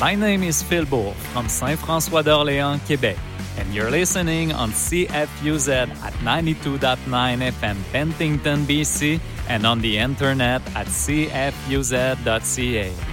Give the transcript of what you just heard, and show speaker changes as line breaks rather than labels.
My name is Phil Bourg from Saint-François d'Orléans, Quebec, and you're listening on CFUZ at 92.9 FM Penticton, BC, and on the internet at cfuz.ca.